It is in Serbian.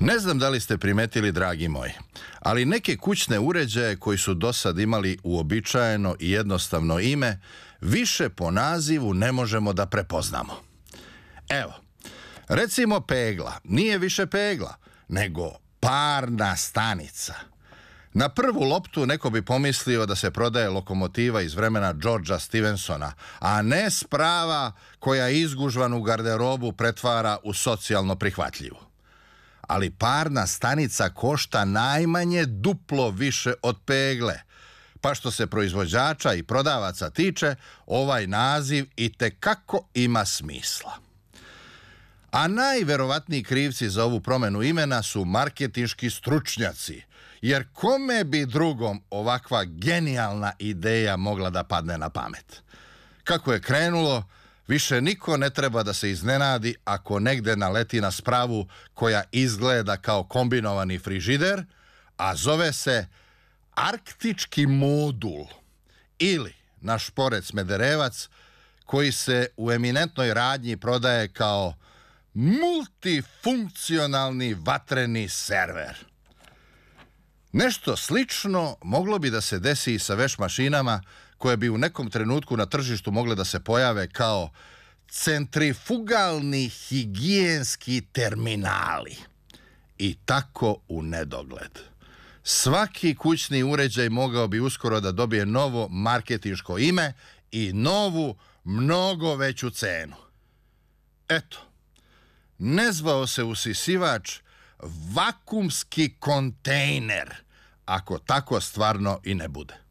Ne znam da li ste primetili, dragi moji, ali neke kućne uređaje koji su do sad imali uobičajeno i jednostavno ime, više po nazivu ne možemo da prepoznamo. Evo, recimo pegla, nije više pegla, nego parna stanica. Na prvu loptu neko bi pomislio da se prodaje lokomotiva iz vremena Georgea Stevensona, a ne sprava koja izgužvanu garderobu pretvara u socijalno prihvatljivu. Ali parna stanica košta najmanje duplo više od pegle, pa što se proizvođača i prodavaca tiče, ovaj naziv itekako ima smisla. A najverovatniji krivci za ovu promenu imena su marketinški stručnjaci, jer kome bi drugom ovakva genijalna ideja mogla da padne na pamet? Kako je krenulo, više niko ne treba da se iznenadi ako negde naleti na spravu koja izgleda kao kombinovani frižider, a zove se arktički modul ili naš šporet Smederevac, koji se u eminentnoj radnji prodaje kao multifunkcionalni vatreni server. Nešto slično moglo bi da se desi i sa veš mašinama koje bi u nekom trenutku na tržištu mogle da se pojave kao centrifugalni higijenski terminali. I tako u nedogled. Svaki kućni uređaj mogao bi uskoro da dobije novo marketinško ime i novu, mnogo veću cenu. Eto, ne zvao se usisivač vakumski kontejner, ako tako stvarno i ne bude.